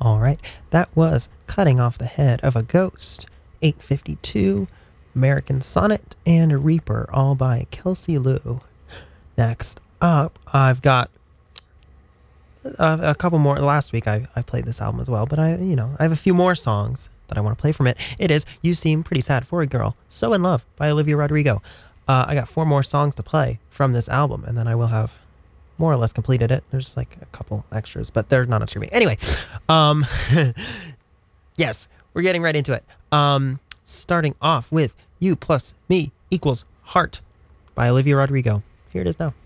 All right, that was Cutting Off the Head of a Ghost, 852, American Sonnet, and Reaper, all by Kelsey Lou. Next up, I've got a couple more. Last week I played this album as well, but I have a few more songs that I want to play from it. It is You Seem Pretty Sad for a Girl, So in Love by Olivia Rodrigo. I got 4 more songs to play from this album, and then I will have more or less completed it. There's like a couple extras, but they're not extra me. Anyway, yes, we're getting right into it. Starting off with You Plus Me Equals Heart by Olivia Rodrigo. Here it is now.